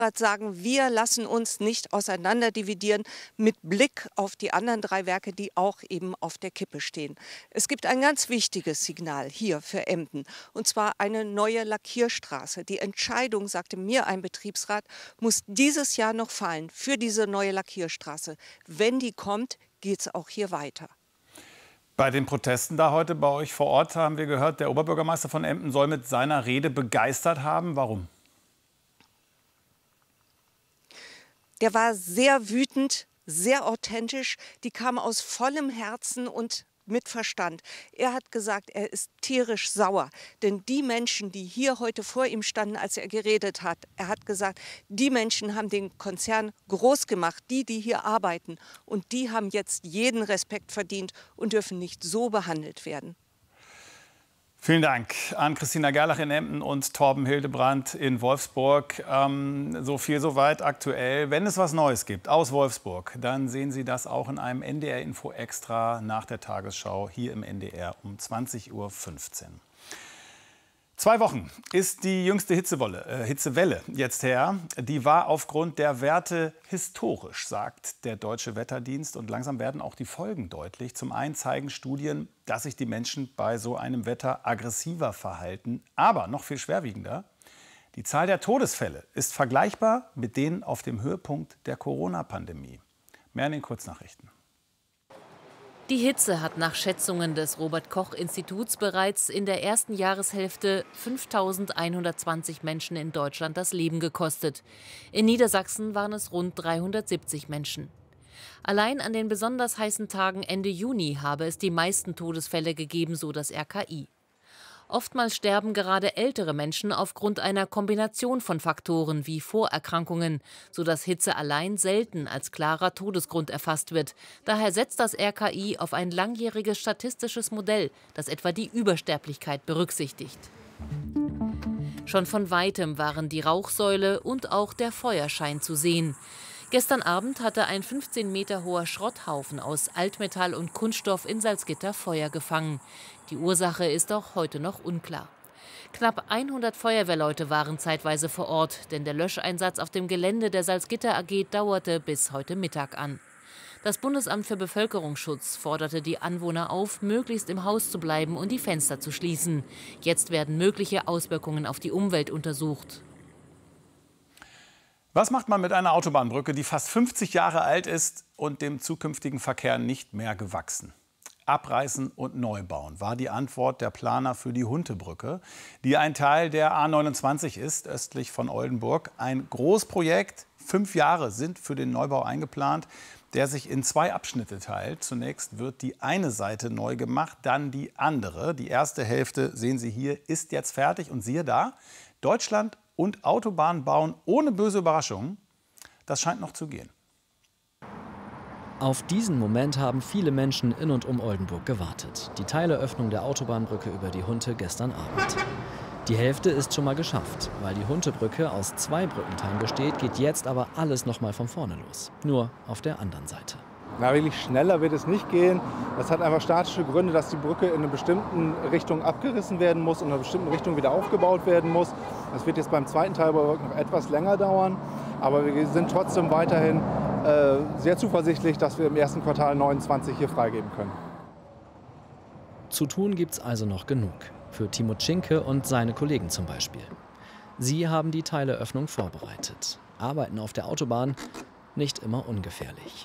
sagen, wir lassen uns nicht auseinanderdividieren mit Blick auf die anderen 3 Werke, die auch eben auf der Kippe stehen. Es gibt ein ganz wichtiges Signal hier für Emden, und zwar eine neue Lackierstraße. Die Entscheidung, sagte mir ein Betriebsrat, muss dieses Jahr noch fallen für diese neue Lackierstraße. Wenn die kommt, geht es auch hier weiter. Bei den Protesten da heute bei euch vor Ort haben wir gehört, der Oberbürgermeister von Emden soll mit seiner Rede begeistert haben. Warum? Der war sehr wütend, sehr authentisch. Die kam aus vollem Herzen und mit Verstand. Er hat gesagt, er ist tierisch sauer. Denn die Menschen, die hier heute vor ihm standen, als er geredet hat, er hat gesagt, die Menschen haben den Konzern groß gemacht, die hier arbeiten. Und die haben jetzt jeden Respekt verdient und dürfen nicht so behandelt werden. Vielen Dank an Christina Gerlach in Emden und Torben Hildebrandt in Wolfsburg. So viel soweit aktuell. Wenn es was Neues gibt aus Wolfsburg, dann sehen Sie das auch in einem NDR-Info Extra nach der Tagesschau hier im NDR um 20:15 Uhr. 2 Wochen ist die jüngste Hitzewelle jetzt her. Die war aufgrund der Werte historisch, sagt der Deutsche Wetterdienst. Und langsam werden auch die Folgen deutlich. Zum einen zeigen Studien, dass sich die Menschen bei so einem Wetter aggressiver verhalten. Aber noch viel schwerwiegender, die Zahl der Todesfälle ist vergleichbar mit denen auf dem Höhepunkt der Corona-Pandemie. Mehr in den Kurznachrichten. Die Hitze hat nach Schätzungen des Robert-Koch-Instituts bereits in der ersten Jahreshälfte 5.120 Menschen in Deutschland das Leben gekostet. In Niedersachsen waren es rund 370 Menschen. Allein an den besonders heißen Tagen Ende Juni habe es die meisten Todesfälle gegeben, so das RKI. Oftmals sterben gerade ältere Menschen aufgrund einer Kombination von Faktoren wie Vorerkrankungen, sodass Hitze allein selten als klarer Todesgrund erfasst wird. Daher setzt das RKI auf ein langjähriges statistisches Modell, das etwa die Übersterblichkeit berücksichtigt. Schon von weitem waren die Rauchsäule und auch der Feuerschein zu sehen. Gestern Abend hatte ein 15 Meter hoher Schrotthaufen aus Altmetall und Kunststoff in Salzgitter Feuer gefangen. Die Ursache ist auch heute noch unklar. Knapp 100 Feuerwehrleute waren zeitweise vor Ort, denn der Löscheinsatz auf dem Gelände der Salzgitter AG dauerte bis heute Mittag an. Das Bundesamt für Bevölkerungsschutz forderte die Anwohner auf, möglichst im Haus zu bleiben und die Fenster zu schließen. Jetzt werden mögliche Auswirkungen auf die Umwelt untersucht. Was macht man mit einer Autobahnbrücke, die fast 50 Jahre alt ist und dem zukünftigen Verkehr nicht mehr gewachsen? Abreißen und neu bauen war die Antwort der Planer für die Huntebrücke, die ein Teil der A29 ist, östlich von Oldenburg. Ein Großprojekt, 5 Jahre sind für den Neubau eingeplant, der sich in 2 Abschnitte teilt. Zunächst wird die eine Seite neu gemacht, dann die andere. Die erste Hälfte, sehen Sie hier, ist jetzt fertig. Und siehe da, Deutschland und Autobahn bauen ohne böse Überraschungen. Das scheint noch zu gehen. Auf diesen Moment haben viele Menschen in und um Oldenburg gewartet. Die Teileröffnung der Autobahnbrücke über die Hunte gestern Abend. Die Hälfte ist schon mal geschafft. Weil die Huntebrücke aus 2 Brückenteilen besteht, geht jetzt aber alles noch mal von vorne los. Nur auf der anderen Seite. Na, wirklich schneller wird es nicht gehen. Das hat einfach statische Gründe, dass die Brücke in einer bestimmten Richtung abgerissen werden muss und in einer bestimmten Richtung wieder aufgebaut werden muss. Das wird jetzt beim zweiten Teil noch etwas länger dauern. Aber wir sind trotzdem weiterhin sehr zuversichtlich, dass wir im ersten Quartal 29 hier freigeben können. Zu tun gibt's also noch genug. Für Timo Tschinke und seine Kollegen zum Beispiel. Sie haben die Teileröffnung vorbereitet. Arbeiten auf der Autobahn nicht immer ungefährlich.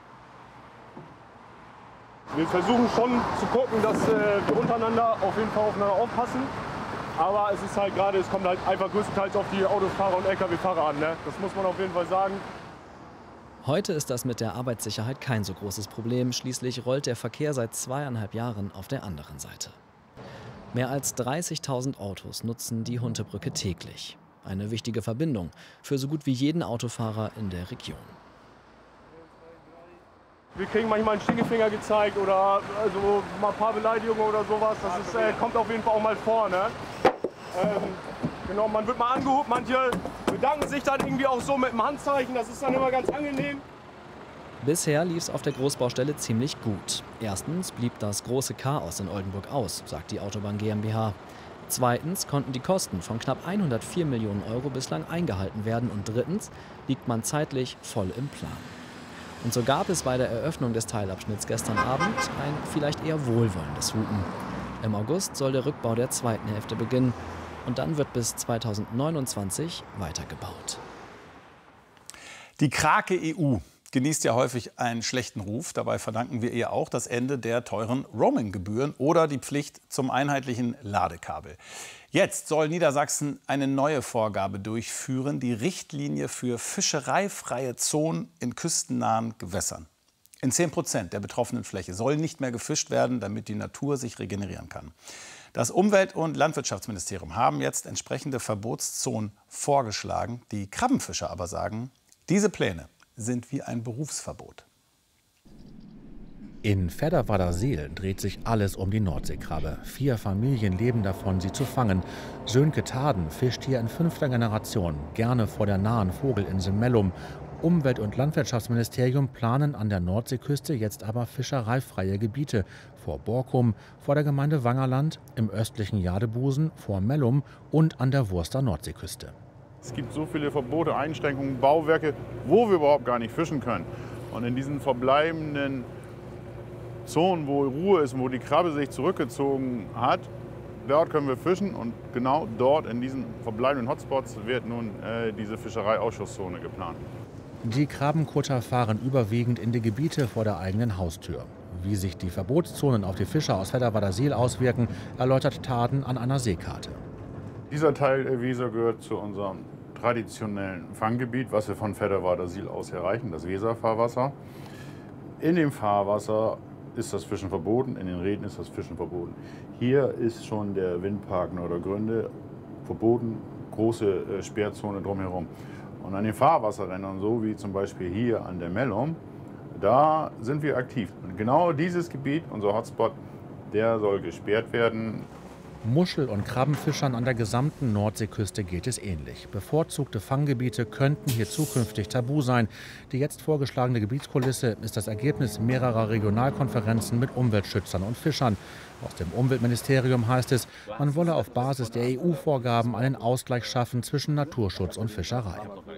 Wir versuchen schon zu gucken, dass wir untereinander auf jeden Fall aufeinander aufpassen. Aber es ist halt gerade, es kommt halt einfach größtenteils auf die Autofahrer und Lkw-Fahrer an. Ne? Das muss man auf jeden Fall sagen. Heute ist das mit der Arbeitssicherheit kein so großes Problem. Schließlich rollt der Verkehr seit 2,5 Jahren auf der anderen Seite. Mehr als 30.000 Autos nutzen die Huntebrücke täglich. Eine wichtige Verbindung für so gut wie jeden Autofahrer in der Region. Wir kriegen manchmal einen Stinkefinger gezeigt oder also mal ein paar Beleidigungen oder sowas. Das kommt auf jeden Fall auch mal vor. Ne? Genau, man wird mal angehupt, manche bedanken sich dann irgendwie auch so mit dem Handzeichen. Das ist dann immer ganz angenehm. Bisher lief es auf der Großbaustelle ziemlich gut. Erstens blieb das große Chaos in Oldenburg aus, sagt die Autobahn GmbH. Zweitens konnten die Kosten von knapp 104 Millionen € bislang eingehalten werden. Und drittens liegt man zeitlich voll im Plan. Und so gab es bei der Eröffnung des Teilabschnitts gestern Abend ein vielleicht eher wohlwollendes Hupen. Im August soll der Rückbau der zweiten Hälfte beginnen. Und dann wird bis 2029 weitergebaut. Die Krake EU genießt ja häufig einen schlechten Ruf. Dabei verdanken wir ihr auch das Ende der teuren Roaming-Gebühren oder die Pflicht zum einheitlichen Ladekabel. Jetzt soll Niedersachsen eine neue Vorgabe durchführen, die Richtlinie für fischereifreie Zonen in küstennahen Gewässern. In 10% der betroffenen Fläche soll nicht mehr gefischt werden, damit die Natur sich regenerieren kann. Das Umwelt- und Landwirtschaftsministerium haben jetzt entsprechende Verbotszonen vorgeschlagen. Die Krabbenfischer aber sagen, diese Pläne sind wie ein Berufsverbot. In Veddervaderseel dreht sich alles um die Nordseekrabbe. 4 Familien leben davon, sie zu fangen. Sönke Taden fischt hier in 5. Generation, gerne vor der nahen Vogelinsel Mellum. Umwelt- und Landwirtschaftsministerium planen an der Nordseeküste jetzt aber fischereifreie Gebiete. Vor Borkum, vor der Gemeinde Wangerland, im östlichen Jadebusen, vor Mellum und an der Wurster Nordseeküste. Es gibt so viele Verbote, Einschränkungen, Bauwerke, wo wir überhaupt gar nicht fischen können. Und in diesen verbleibenden Zonen, wo Ruhe ist, wo die Krabbe sich zurückgezogen hat, dort können wir fischen. Und genau dort, in diesen verbleibenden Hotspots, wird nun diese Fischereiausschusszone geplant. Die Krabbenkutter fahren überwiegend in die Gebiete vor der eigenen Haustür. Wie sich die Verbotszonen auf die Fischer aus Veddervaderseel auswirken, erläutert Taden an einer Seekarte. Dieser Teil der Weser gehört zu unserem traditionellen Fanggebiet, was wir von Veddervaderseel aus erreichen, das Weserfahrwasser. In dem Fahrwasser ist das Fischen verboten, in den Rheden ist das Fischen verboten. Hier ist schon der Windpark Nordergründe verboten, große Sperrzone drumherum. Und an den Fahrwasserrändern, so wie zum Beispiel hier an der Mellum, da sind wir aktiv. Und genau dieses Gebiet, unser Hotspot, der soll gesperrt werden. Muschel- und Krabbenfischern an der gesamten Nordseeküste geht es ähnlich. Bevorzugte Fanggebiete könnten hier zukünftig tabu sein. Die jetzt vorgeschlagene Gebietskulisse ist das Ergebnis mehrerer Regionalkonferenzen mit Umweltschützern und Fischern. Aus dem Umweltministerium heißt es, man wolle auf Basis der EU-Vorgaben einen Ausgleich schaffen zwischen Naturschutz und Fischerei.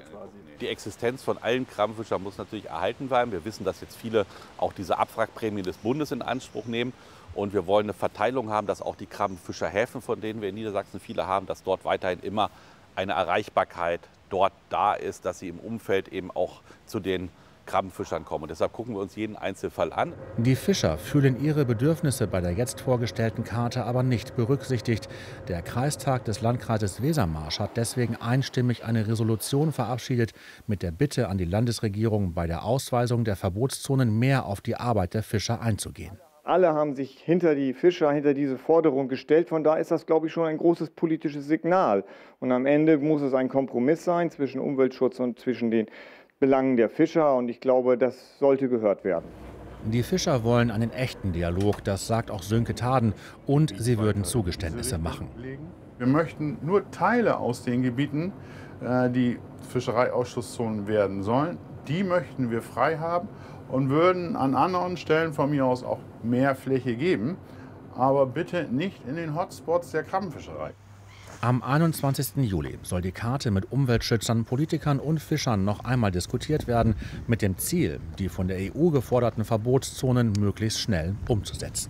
Die Existenz von allen Krabbenfischern muss natürlich erhalten bleiben. Wir wissen, dass jetzt viele auch diese Abwrackprämie des Bundes in Anspruch nehmen. Und wir wollen eine Verteilung haben, dass auch die Krabbenfischerhäfen, von denen wir in Niedersachsen viele haben, dass dort weiterhin immer eine Erreichbarkeit dort da ist, dass sie im Umfeld eben auch zu den Krabbenfischern kommen. Und deshalb gucken wir uns jeden Einzelfall an. Die Fischer fühlen ihre Bedürfnisse bei der jetzt vorgestellten Karte aber nicht berücksichtigt. Der Kreistag des Landkreises Wesermarsch hat deswegen einstimmig eine Resolution verabschiedet mit der Bitte an die Landesregierung, bei der Ausweisung der Verbotszonen mehr auf die Arbeit der Fischer einzugehen. Alle haben sich hinter die Fischer, hinter diese Forderung gestellt. Von da ist das, glaube ich, schon ein großes politisches Signal. Und am Ende muss es ein Kompromiss sein zwischen Umweltschutz und zwischen den Belangen der Fischer. Und ich glaube, das sollte gehört werden. Die Fischer wollen einen echten Dialog, das sagt auch Sönke Taden. Und sie würden Zugeständnisse machen. Wir möchten nur Teile aus den Gebieten, die Fischereiausschusszonen werden sollen, die möchten wir frei haben. Und würden an anderen Stellen von mir aus auch mehr Fläche geben, aber bitte nicht in den Hotspots der Krabbenfischerei. Am 21. Juli soll die Karte mit Umweltschützern, Politikern und Fischern noch einmal diskutiert werden, mit dem Ziel, die von der EU geforderten Verbotszonen möglichst schnell umzusetzen.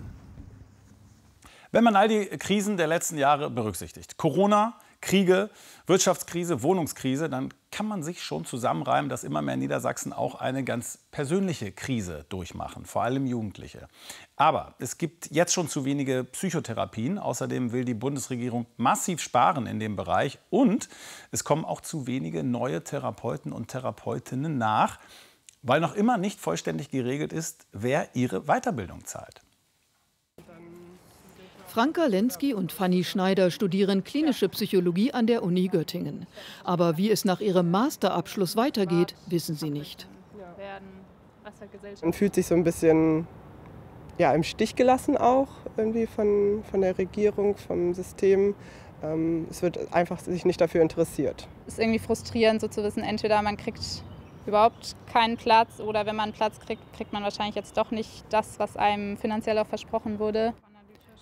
Wenn man all die Krisen der letzten Jahre berücksichtigt, Corona, Kriege, Wirtschaftskrise, Wohnungskrise, dann kann man sich schon zusammenreimen, dass immer mehr Niedersachsen auch eine ganz persönliche Krise durchmachen, vor allem Jugendliche. Aber es gibt jetzt schon zu wenige Psychotherapien. Außerdem will die Bundesregierung massiv sparen in dem Bereich. Und es kommen auch zu wenige neue Therapeuten und Therapeutinnen nach, weil noch immer nicht vollständig geregelt ist, wer ihre Weiterbildung zahlt. Franka Lenski und Fanny Schneider studieren klinische Psychologie an der Uni Göttingen. Aber wie es nach ihrem Masterabschluss weitergeht, wissen sie nicht. Man fühlt sich so ein bisschen im Stich gelassen auch irgendwie von der Regierung, vom System. Es wird einfach sich nicht dafür interessiert. Es ist irgendwie frustrierend, so zu wissen, entweder man kriegt überhaupt keinen Platz oder wenn man einen Platz kriegt, kriegt man wahrscheinlich jetzt doch nicht das, was einem finanziell auch versprochen wurde.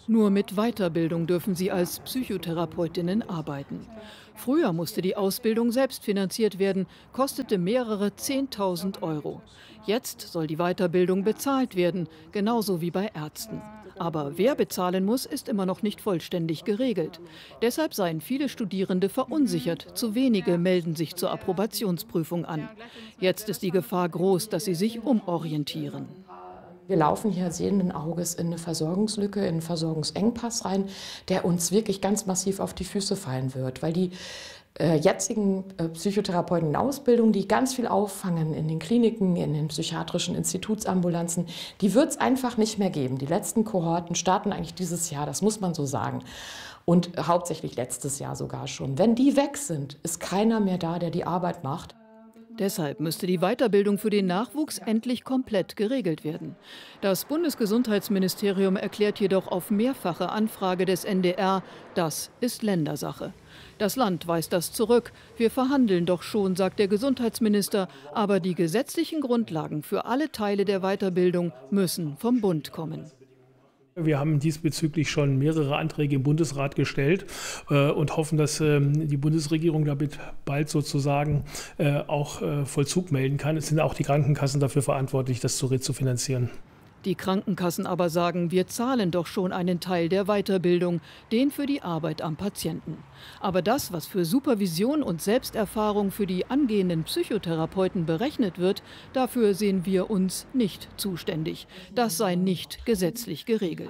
Nur mit Weiterbildung dürfen sie als Psychotherapeutinnen arbeiten. Früher musste die Ausbildung selbst finanziert werden, kostete mehrere 10.000 €. Jetzt soll die Weiterbildung bezahlt werden, genauso wie bei Ärzten. Aber wer bezahlen muss, ist immer noch nicht vollständig geregelt. Deshalb seien viele Studierende verunsichert. Zu wenige melden sich zur Approbationsprüfung an. Jetzt ist die Gefahr groß, dass sie sich umorientieren. Wir laufen hier sehenden Auges in eine Versorgungslücke, in einen Versorgungsengpass rein, der uns wirklich ganz massiv auf die Füße fallen wird, weil die jetzigen Psychotherapeuten in Ausbildung, die ganz viel auffangen in den Kliniken, in den psychiatrischen Institutsambulanzen, die wird es einfach nicht mehr geben. Die letzten Kohorten starten eigentlich dieses Jahr, das muss man so sagen. Und hauptsächlich letztes Jahr sogar schon. Wenn die weg sind, ist keiner mehr da, der die Arbeit macht. Deshalb müsste die Weiterbildung für den Nachwuchs endlich komplett geregelt werden. Das Bundesgesundheitsministerium erklärt jedoch auf mehrfache Anfrage des NDR, das ist Ländersache. Das Land weist das zurück. Wir verhandeln doch schon, sagt der Gesundheitsminister. Aber die gesetzlichen Grundlagen für alle Teile der Weiterbildung müssen vom Bund kommen. Wir haben diesbezüglich schon mehrere Anträge im Bundesrat gestellt und hoffen, dass die Bundesregierung damit bald sozusagen auch Vollzug melden kann. Es sind auch die Krankenkassen dafür verantwortlich, das zu refinanzieren. Die Krankenkassen aber sagen, wir zahlen doch schon einen Teil der Weiterbildung, den für die Arbeit am Patienten. Aber das, was für Supervision und Selbsterfahrung für die angehenden Psychotherapeuten berechnet wird, dafür sehen wir uns nicht zuständig. Das sei nicht gesetzlich geregelt.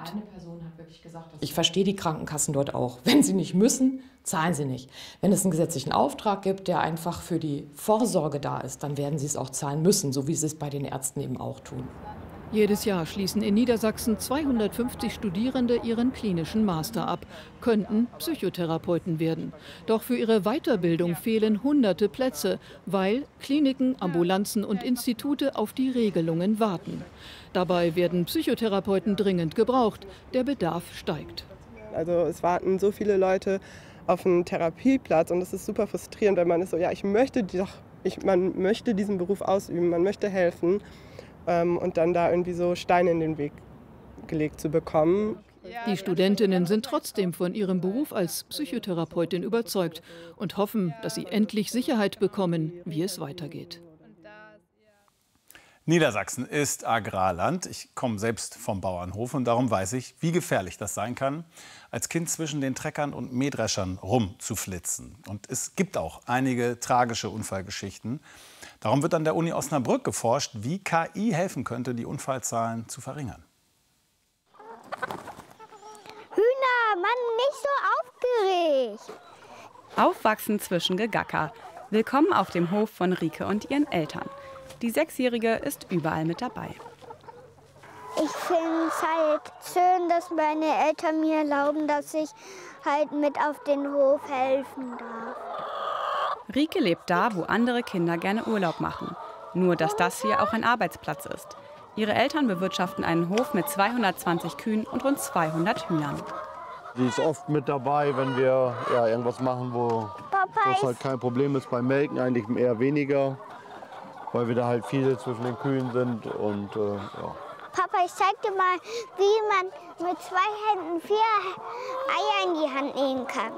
Ich verstehe die Krankenkassen dort auch. Wenn sie nicht müssen, zahlen sie nicht. Wenn es einen gesetzlichen Auftrag gibt, der einfach für die Vorsorge da ist, dann werden sie es auch zahlen müssen, so wie sie es bei den Ärzten eben auch tun. Jedes Jahr schließen in Niedersachsen 250 Studierende ihren klinischen Master ab, könnten Psychotherapeuten werden. Doch für ihre Weiterbildung fehlen hunderte Plätze, weil Kliniken, Ambulanzen und Institute auf die Regelungen warten. Dabei werden Psychotherapeuten dringend gebraucht. Der Bedarf steigt. Also es warten so viele Leute auf einen Therapieplatz und es ist super frustrierend, wenn man ist so, ja, man möchte diesen Beruf ausüben, man möchte helfen. Und dann da irgendwie so Steine in den Weg gelegt zu bekommen. Die Studentinnen sind trotzdem von ihrem Beruf als Psychotherapeutin überzeugt und hoffen, dass sie endlich Sicherheit bekommen, wie es weitergeht. Niedersachsen ist Agrarland. Ich komme selbst vom Bauernhof und darum weiß ich, wie gefährlich das sein kann, als Kind zwischen den Treckern und Mähdreschern rumzuflitzen. Und es gibt auch einige tragische Unfallgeschichten. Darum wird an der Uni Osnabrück geforscht, wie KI helfen könnte, die Unfallzahlen zu verringern. Hühner, Mann, nicht so aufgeregt. Aufwachsen zwischen Gegacker. Willkommen auf dem Hof von Rike und ihren Eltern. Die 6-Jährige ist überall mit dabei. Ich finde es halt schön, dass meine Eltern mir erlauben, dass ich halt mit auf den Hof helfen darf. Rike lebt da, wo andere Kinder gerne Urlaub machen. Nur, dass das hier auch ein Arbeitsplatz ist. Ihre Eltern bewirtschaften einen Hof mit 220 Kühen und rund 200 Hühnern. Sie ist oft mit dabei, wenn wir irgendwas machen, wo das halt kein Problem ist. Beim Melken eigentlich eher weniger, weil wir da halt viel zwischen den Kühen sind. Und, ja. Papa, ich zeig dir mal, wie man mit 2 Händen 4 Eier in die Hand nehmen kann.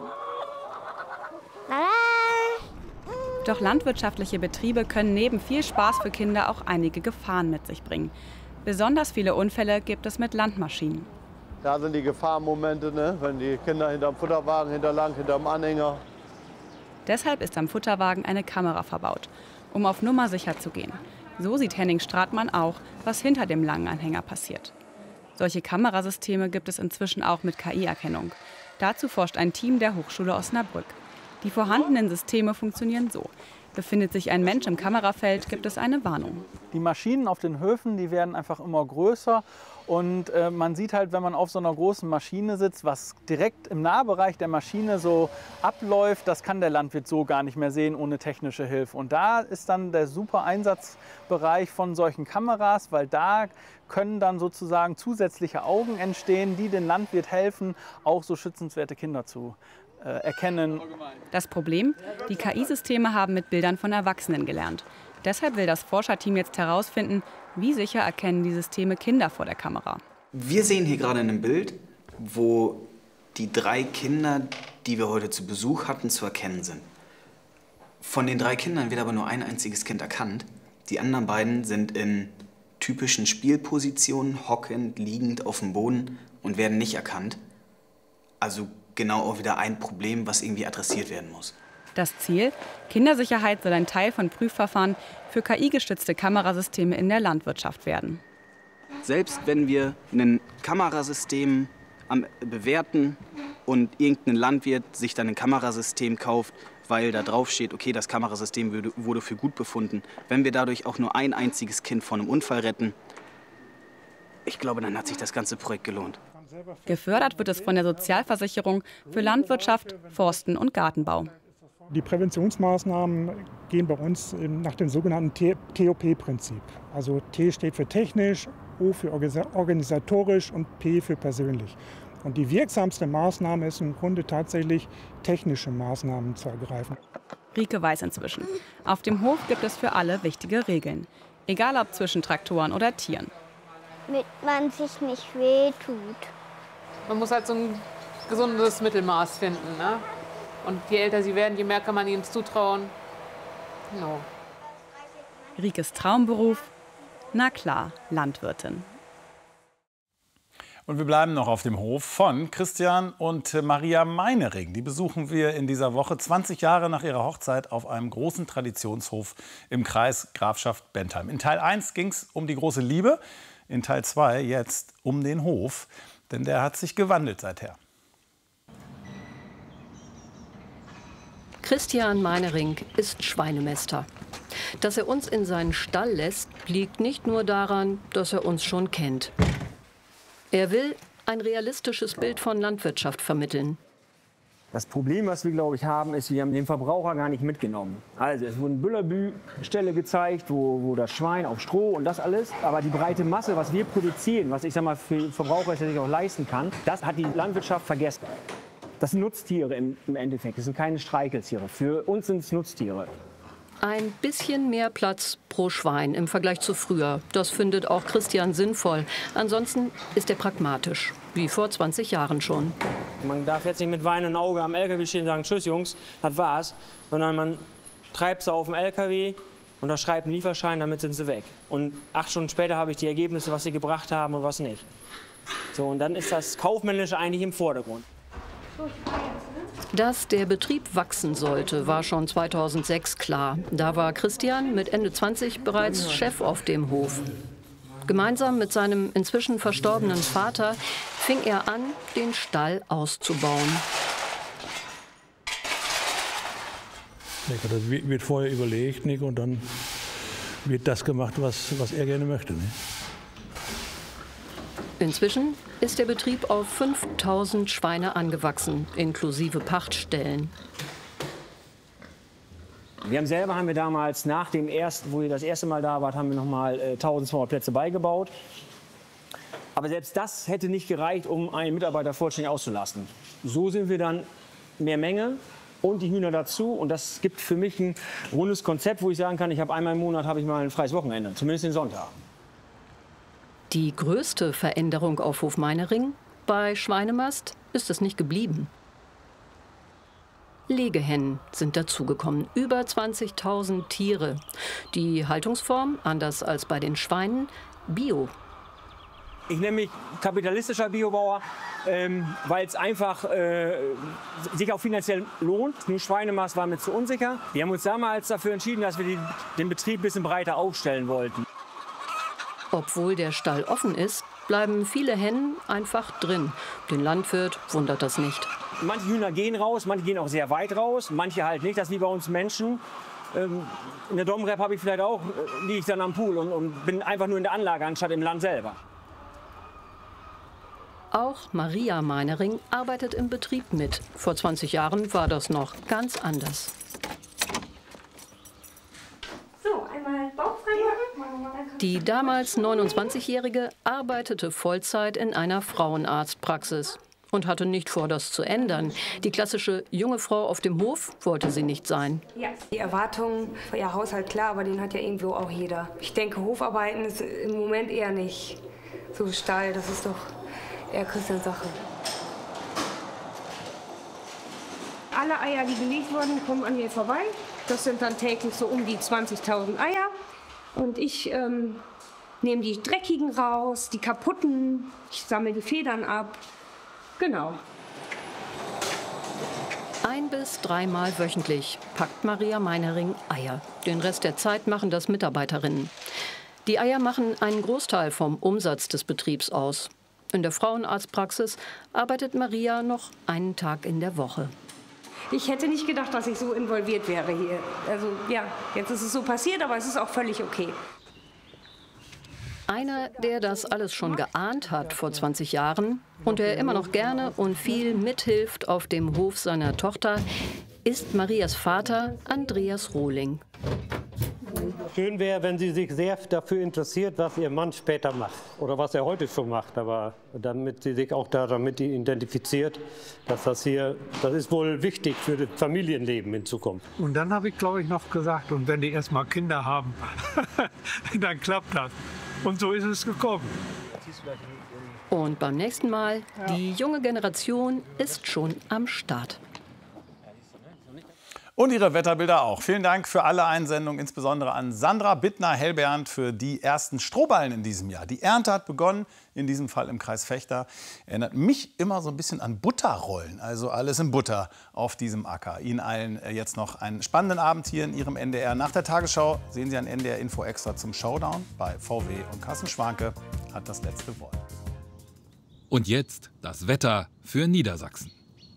Doch landwirtschaftliche Betriebe können neben viel Spaß für Kinder auch einige Gefahren mit sich bringen. Besonders viele Unfälle gibt es mit Landmaschinen. Da sind die Gefahrenmomente, ne? Wenn die Kinder hinterm Futterwagen hinterm Anhänger. Deshalb ist am Futterwagen eine Kamera verbaut, um auf Nummer sicher zu gehen. So sieht Henning Stratmann auch, was hinter dem langen Anhänger passiert. Solche Kamerasysteme gibt es inzwischen auch mit KI-Erkennung. Dazu forscht ein Team der Hochschule Osnabrück. Die vorhandenen Systeme funktionieren so. Befindet sich ein Mensch im Kamerafeld, gibt es eine Warnung. Die Maschinen auf den Höfen, die werden einfach immer größer. Und man sieht halt, wenn man auf so einer großen Maschine sitzt, was direkt im Nahbereich der Maschine so abläuft, das kann der Landwirt so gar nicht mehr sehen ohne technische Hilfe. Und da ist dann der super Einsatzbereich von solchen Kameras, weil da können dann sozusagen zusätzliche Augen entstehen, die dem Landwirt helfen, auch so schützenswerte Kinder zu erkennen. Das Problem? Die KI-Systeme haben mit Bildern von Erwachsenen gelernt. Deshalb will das Forscherteam jetzt herausfinden, wie sicher erkennen die Systeme Kinder vor der Kamera. Wir sehen hier gerade in einem Bild wo die 3 Kinder, die wir heute zu Besuch hatten, zu erkennen sind. Von den 3 Kindern wird aber nur ein einziges Kind erkannt. Die anderen beiden sind in typischen Spielpositionen, hockend, liegend auf dem Boden und werden nicht erkannt. Also genau auch wieder ein Problem, was irgendwie adressiert werden muss. Das Ziel: Kindersicherheit soll ein Teil von Prüfverfahren für KI-gestützte Kamerasysteme in der Landwirtschaft werden. Selbst wenn wir ein Kamerasystem bewerten und irgendein Landwirt sich dann ein Kamerasystem kauft, weil da drauf steht, okay, das Kamerasystem wurde für gut befunden. Wenn wir dadurch auch nur ein einziges Kind vor einem Unfall retten, ich glaube, dann hat sich das ganze Projekt gelohnt. Gefördert wird es von der Sozialversicherung für Landwirtschaft, Forsten und Gartenbau. Die Präventionsmaßnahmen gehen bei uns nach dem sogenannten TOP-Prinzip. Also T steht für technisch, O für organisatorisch und P für persönlich. Und die wirksamste Maßnahme ist im Grunde tatsächlich, technische Maßnahmen zu ergreifen. Rike weiß inzwischen: Auf dem Hof gibt es für alle wichtige Regeln. Egal ob zwischen Traktoren oder Tieren. Damit man sich nicht wehtut. Man muss halt so ein gesundes Mittelmaß finden, ne? Und je älter sie werden, je mehr kann man ihnen zutrauen. No. Rikes Traumberuf? Na klar, Landwirtin. Und wir bleiben noch auf dem Hof von Christian und Maria Meinering. Die besuchen wir in dieser Woche 20 Jahre nach ihrer Hochzeit auf einem großen Traditionshof im Kreis Grafschaft Bentheim. In Teil 1 ging es um die große Liebe, in Teil 2 jetzt um den Hof, denn der hat sich gewandelt seither. Christian Meinering ist Schweinemäster. Dass er uns in seinen Stall lässt, liegt nicht nur daran, dass er uns schon kennt. Er will ein realistisches Bild von Landwirtschaft vermitteln. Das Problem, was wir, glaube ich, haben, ist, wir haben den Verbraucher gar nicht mitgenommen. Also es wurden Büllerbü-Ställe gezeigt, wo das Schwein auf Stroh und das alles. Aber die breite Masse, was wir produzieren, was ich sag mal für Verbraucher sich auch leisten kann, das hat die Landwirtschaft vergessen. Das sind Nutztiere im Endeffekt, das sind keine Streicheltiere. Für uns sind es Nutztiere. Ein bisschen mehr Platz pro Schwein im Vergleich zu früher. Das findet auch Christian sinnvoll. Ansonsten ist er pragmatisch, wie vor 20 Jahren schon. Man darf jetzt nicht mit weinendem Auge am LKW stehen und sagen, tschüss Jungs, das war's. Sondern man treibt sie auf dem LKW, unterschreibt einen Lieferschein, damit sind sie weg. Und 8 Stunden später habe ich die Ergebnisse, was sie gebracht haben und was nicht. So, und dann ist das Kaufmännische eigentlich im Vordergrund. Dass der Betrieb wachsen sollte, war schon 2006 klar. Da war Christian mit Ende 20 bereits Chef auf dem Hof. Gemeinsam mit seinem inzwischen verstorbenen Vater fing er an, den Stall auszubauen. Das wird vorher überlegt, nicht? Und dann wird das gemacht, was er gerne möchte. Nicht? Inzwischen ist der Betrieb auf 5000 Schweine angewachsen, inklusive Pachtstellen. Haben wir damals nach dem ersten, wo ihr das erste Mal da wart, haben wir noch mal 1200 Plätze beigebaut. Aber selbst das hätte nicht gereicht, um einen Mitarbeiter vollständig auszulasten. So sind wir dann mehr Menge und die Hühner dazu. Und das gibt für mich ein rundes Konzept, wo ich sagen kann, ich habe einmal im Monat habe ich mal ein freies Wochenende, zumindest den Sonntag. Die größte Veränderung auf Hof Meinering? Bei Schweinemast ist es nicht geblieben. Legehennen sind dazugekommen, über 20.000 Tiere. Die Haltungsform, anders als bei den Schweinen, Bio. Ich nenne mich kapitalistischer Biobauer, weil es einfach sich auch finanziell lohnt. Nur Schweinemast war mir zu unsicher. Wir haben uns damals dafür entschieden, dass wir den Betrieb ein bisschen breiter aufstellen wollten. Obwohl der Stall offen ist, bleiben viele Hennen einfach drin. Den Landwirt wundert das nicht. Manche Hühner gehen raus, manche gehen auch sehr weit raus, manche halt nicht. Das ist wie bei uns Menschen. In der Domrep habe ich vielleicht auch, liege ich dann am Pool und bin einfach nur in der Anlage, anstatt im Land selber. Auch Maria Meinering arbeitet im Betrieb mit. Vor 20 Jahren war das noch ganz anders. So, einmal Bauch frei machen. Die damals 29-Jährige arbeitete Vollzeit in einer Frauenarztpraxis und hatte nicht vor, das zu ändern. Die klassische junge Frau auf dem Hof wollte sie nicht sein. Ja, die Erwartungen für ihr Haushalt, klar, aber den hat ja irgendwo auch jeder. Ich denke, Hofarbeiten ist im Moment eher nicht so Stall, das ist doch eher Christians Sache. alle Eier, die gelegt wurden, kommen an mir vorbei. Das sind dann täglich so um die 20.000 Eier. Und ich nehme die dreckigen raus, die kaputten, ich sammle die Federn ab. Genau. 1- bis 3-mal wöchentlich packt Maria Meinhering Eier. Den Rest der Zeit machen das Mitarbeiterinnen. Die Eier machen einen Großteil vom Umsatz des Betriebs aus. In der Frauenarztpraxis arbeitet Maria noch einen Tag in der Woche. Ich hätte nicht gedacht, dass ich so involviert wäre hier. Also ja, jetzt ist es so passiert, aber es ist auch völlig okay. Einer, der das alles schon geahnt hat vor 20 Jahren und der immer noch gerne und viel mithilft auf dem Hof seiner Tochter, ist Marias Vater Andreas Rohling. Schön wäre, wenn sie sich sehr dafür interessiert, was ihr Mann später macht oder was er heute schon macht, aber damit sie sich auch damit identifiziert, dass das ist wohl wichtig für das Familienleben in Zukunft. Und dann habe ich, glaube ich, noch gesagt, und wenn die erst mal Kinder haben, dann klappt das. Und so ist es gekommen. Und beim nächsten Mal, die junge Generation ist schon am Start. Und Ihre Wetterbilder auch. Vielen Dank für alle Einsendungen, insbesondere an Sandra Bittner-Hellbernd für die ersten Strohballen in diesem Jahr. Die Ernte hat begonnen, in diesem Fall im Kreis Vechta. Erinnert mich immer so ein bisschen an Butterrollen, also alles in Butter auf diesem Acker. Ihnen allen jetzt noch einen spannenden Abend hier in Ihrem NDR. Nach der Tagesschau sehen Sie ein NDR Info Extra zum Showdown bei VW, und Carsten Schwanke hat das letzte Wort. Und jetzt das Wetter für Niedersachsen.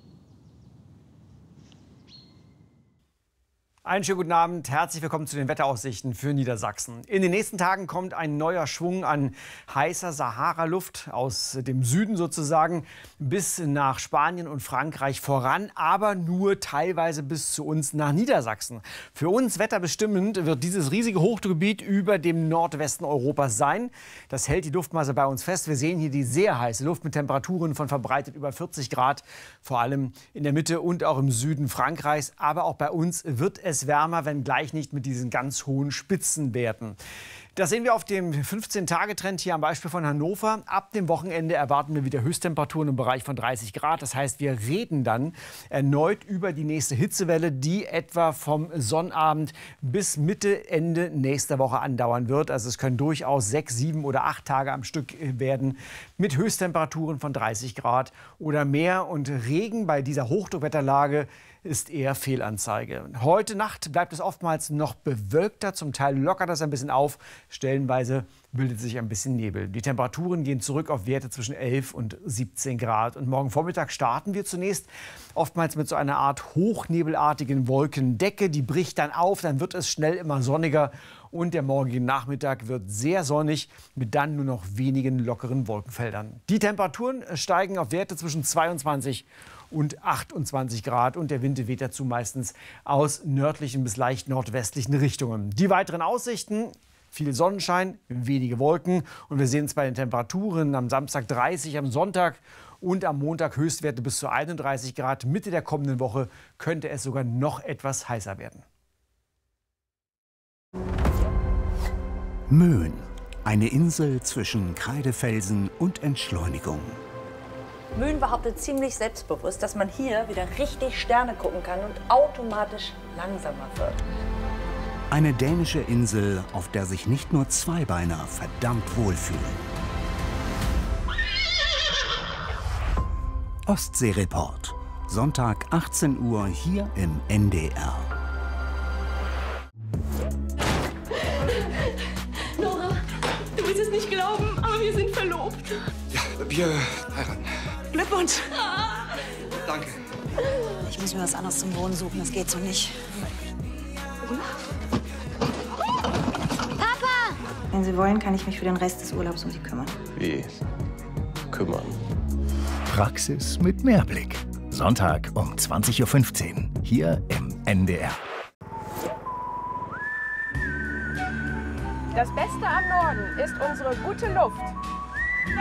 Einen schönen guten Abend, herzlich willkommen zu den Wetteraussichten für Niedersachsen. In den nächsten Tagen kommt ein neuer Schwung an heißer Sahara-Luft aus dem Süden sozusagen bis nach Spanien und Frankreich voran, aber nur teilweise bis zu uns nach Niedersachsen. Für uns wetterbestimmend wird dieses riesige Hochdruckgebiet über dem Nordwesten Europas sein. Das hält die Luftmasse bei uns fest. Wir sehen hier die sehr heiße Luft mit Temperaturen von verbreitet über 40 Grad, vor allem in der Mitte und auch im Süden Frankreichs. Aber auch bei uns wird es wärmer, wenngleich nicht mit diesen ganz hohen Spitzenwerten. Das sehen wir auf dem 15-Tage-Trend hier am Beispiel von Hannover. Ab dem Wochenende erwarten wir wieder Höchsttemperaturen im Bereich von 30 Grad. Das heißt, wir reden dann erneut über die nächste Hitzewelle, die etwa vom Sonnabend bis Mitte, Ende nächster Woche andauern wird. Also es können durchaus 6, 7 oder 8 Tage am Stück werden mit Höchsttemperaturen von 30 Grad oder mehr. Und Regen bei dieser Hochdruckwetterlage ist eher Fehlanzeige. Heute Nacht bleibt es oftmals noch bewölkter, zum Teil lockert das ein bisschen auf, stellenweise bildet sich ein bisschen Nebel. Die Temperaturen gehen zurück auf Werte zwischen 11 und 17 Grad. Und morgen Vormittag starten wir zunächst oftmals mit so einer Art hochnebelartigen Wolkendecke. Die bricht dann auf, dann wird es schnell immer sonniger. Und der morgige Nachmittag wird sehr sonnig mit dann nur noch wenigen lockeren Wolkenfeldern. Die Temperaturen steigen auf Werte zwischen 22 und 28 Grad und der Wind weht dazu meistens aus nördlichen bis leicht nordwestlichen Richtungen. Die weiteren Aussichten: viel Sonnenschein, wenige Wolken und wir sehen es bei den Temperaturen am Samstag 30, am Sonntag und am Montag Höchstwerte bis zu 31 Grad. Mitte der kommenden Woche könnte es sogar noch etwas heißer werden. Möhn, eine Insel zwischen Kreidefelsen und Entschleunigung. Möhn behauptet ziemlich selbstbewusst, dass man hier wieder richtig Sterne gucken kann und automatisch langsamer wird. Eine dänische Insel, auf der sich nicht nur Zweibeiner verdammt wohlfühlen. Ostseereport, Sonntag 18 Uhr hier im NDR. Nora, du willst es nicht glauben, aber wir sind verlobt. Ja, wir heiraten. Glückwunsch! Danke. Ich muss mir was anderes zum Wohnen suchen, das geht so nicht. Papa! Wenn Sie wollen, kann ich mich für den Rest des Urlaubs um Sie kümmern. Wie? Kümmern? Praxis mit Mehrblick. Sonntag um 20:15 Uhr hier im NDR. Das Beste am Norden ist unsere gute Luft.